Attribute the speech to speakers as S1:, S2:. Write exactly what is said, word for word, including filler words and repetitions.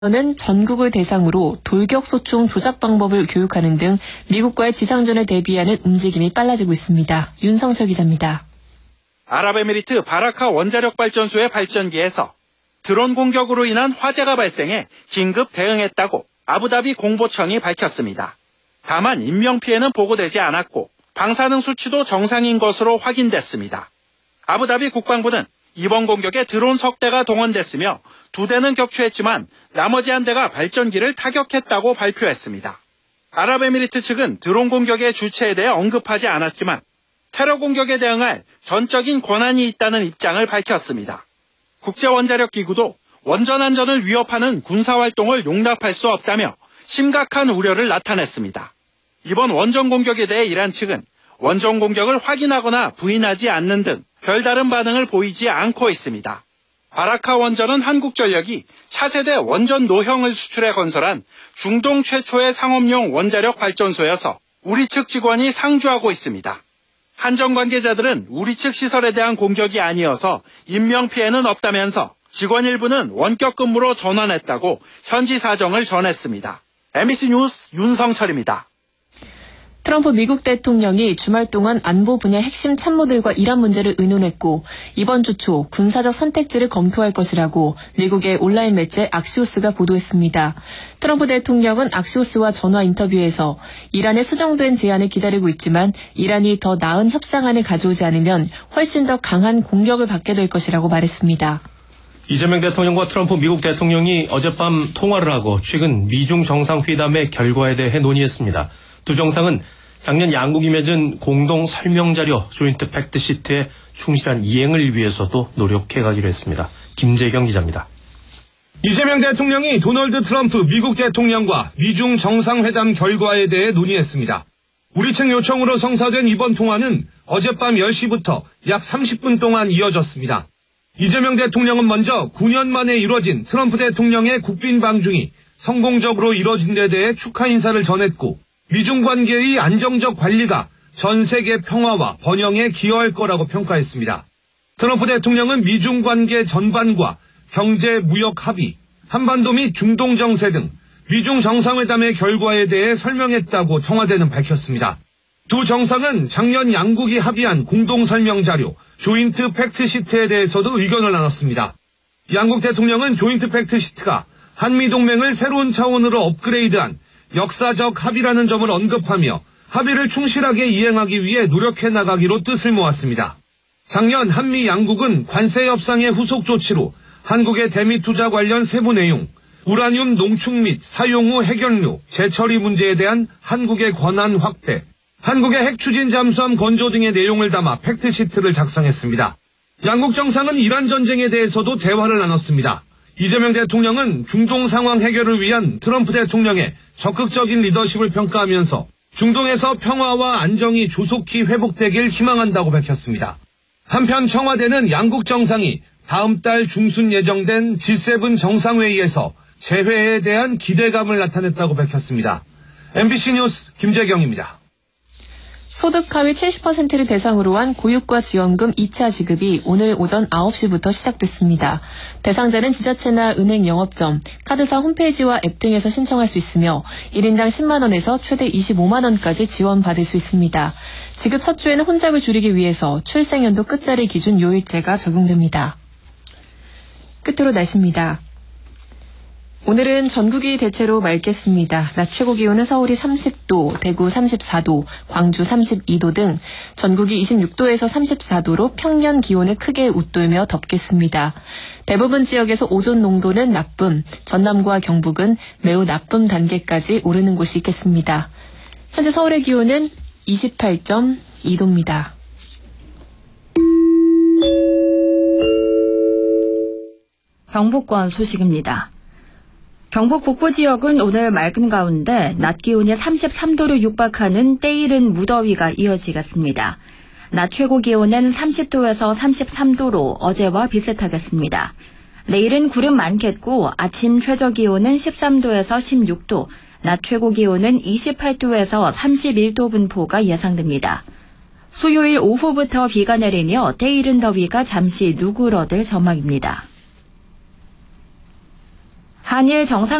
S1: 는 전국을 대상으로 돌격소총 조작 방법을 교육하는 등 미국과의 지상전에 대비하는 움직임이 빨라지고 있습니다. 윤성철 기자입니다.
S2: 아랍에미리트 바라카 원자력 발전소의 발전기에서 드론 공격으로 인한 화재가 발생해 긴급 대응했다고 아부다비 공보청이 밝혔습니다. 다만 인명피해는 보고되지 않았고 방사능 수치도 정상인 것으로 확인됐습니다. 아부다비 국방부는 이번 공격에 드론 석 대가 동원됐으며 두 대는 격추했지만 나머지 한 대가 발전기를 타격했다고 발표했습니다. 아랍에미리트 측은 드론 공격의 주체에 대해 언급하지 않았지만 테러 공격에 대응할 전적인 권한이 있다는 입장을 밝혔습니다. 국제원자력기구도 원전 안전을 위협하는 군사활동을 용납할 수 없다며 심각한 우려를 나타냈습니다. 이번 원전 공격에 대해 이란 측은 원전 공격을 확인하거나 부인하지 않는 등 별다른 반응을 보이지 않고 있습니다. 바라카 원전은 한국전력이 차세대 원전 노형을 수출해 건설한 중동 최초의 상업용 원자력 발전소여서 우리 측 직원이 상주하고 있습니다. 한전 관계자들은 우리 측 시설에 대한 공격이 아니어서 인명피해는 없다면서 직원 일부는 원격 근무로 전환했다고 현지 사정을 전했습니다. 엠비씨 뉴스 윤성철입니다.
S1: 트럼프 미국 대통령이 주말 동안 안보 분야 핵심 참모들과 이란 문제를 의논했고 이번 주 초 군사적 선택지를 검토할 것이라고 미국의 온라인 매체 악시오스가 보도했습니다. 트럼프 대통령은 악시오스와 전화 인터뷰에서 이란의 수정된 제안을 기다리고 있지만 이란이 더 나은 협상안을 가져오지 않으면 훨씬 더 강한 공격을 받게 될 것이라고 말했습니다.
S3: 이재명 대통령과 트럼프 미국 대통령이 어젯밤 통화를 하고 최근 미중 정상회담의 결과에 대해 논의했습니다. 두 정상은 작년 양국이 맺은 공동 설명자료 조인트 팩트시트의 충실한 이행을 위해서도 노력해가기로 했습니다. 김재경 기자입니다.
S4: 이재명 대통령이 도널드 트럼프 미국 대통령과 미중 정상회담 결과에 대해 논의했습니다. 우리 측 요청으로 성사된 이번 통화는 어젯밤 열 시부터 약 삼십 분 동안 이어졌습니다. 이재명 대통령은 먼저 구 년 만에 이뤄진 트럼프 대통령의 국빈 방중이 성공적으로 이뤄진 데 대해 축하 인사를 전했고 미중 관계의 안정적 관리가 전 세계 평화와 번영에 기여할 거라고 평가했습니다. 트럼프 대통령은 미중 관계 전반과 경제, 무역 합의, 한반도 및 중동 정세 등 미중 정상회담의 결과에 대해 설명했다고 청와대는 밝혔습니다. 두 정상은 작년 양국이 합의한 공동 설명 자료 조인트 팩트시트에 대해서도 의견을 나눴습니다. 양국 대통령은 조인트 팩트시트가 한미동맹을 새로운 차원으로 업그레이드한 역사적 합의라는 점을 언급하며 합의를 충실하게 이행하기 위해 노력해 나가기로 뜻을 모았습니다. 작년 한미 양국은 관세 협상의 후속 조치로 한국의 대미 투자 관련 세부 내용, 우라늄 농축 및 사용 후 해결료, 재처리 문제에 대한 한국의 권한 확대, 한국의 핵 추진 잠수함 건조 등의 내용을 담아 팩트시트를 작성했습니다. 양국 정상은 이란 전쟁에 대해서도 대화를 나눴습니다. 이재명 대통령은 중동 상황 해결을 위한 트럼프 대통령의 적극적인 리더십을 평가하면서 중동에서 평화와 안정이 조속히 회복되길 희망한다고 밝혔습니다. 한편 청와대는 양국 정상이 다음 달 중순 예정된 지 세븐 정상회의에서 재회에 대한 기대감을 나타냈다고 밝혔습니다. 엠비씨 뉴스 김재경입니다.
S1: 소득 하위 칠십 퍼센트를 대상으로 한 고육과 지원금 이 차 지급이 오늘 오전 아홉 시부터 시작됐습니다. 대상자는 지자체나 은행 영업점, 카드사 홈페이지와 앱 등에서 신청할 수 있으며 일 인당 십만 원에서 최대 이십오만 원까지 지원받을 수 있습니다. 지급 첫 주에는 혼잡을 줄이기 위해서 출생연도 끝자리 기준 요일제가 적용됩니다. 끝으로 날씨입니다. 오늘은 전국이 대체로 맑겠습니다. 낮 최고 기온은 서울이 삼십 도, 대구 삼십사 도, 광주 삼십이 도 등 전국이 이십육 도에서 삼십사 도로 평년 기온을 크게 웃돌며 덥겠습니다. 대부분 지역에서 오존 농도는 나쁨, 전남과 경북은 매우 나쁨 단계까지 오르는 곳이 있겠습니다. 현재 서울의 기온은 이십팔 점 이 도입니다.
S5: 경북권 소식입니다. 경북 북부 지역은 오늘 맑은 가운데 낮 기온이 삼십삼 도를 육박하는 때이른 무더위가 이어지겠습니다. 낮 최고 기온은 삼십 도에서 삼십삼 도로 어제와 비슷하겠습니다. 내일은 구름 많겠고 아침 최저 기온은 십삼 도에서 십육 도, 낮 최고 기온은 이십팔 도에서 삼십일 도 분포가 예상됩니다. 수요일 오후부터 비가 내리며 때이른 더위가 잠시 누그러들 전망입니다. 한일 정상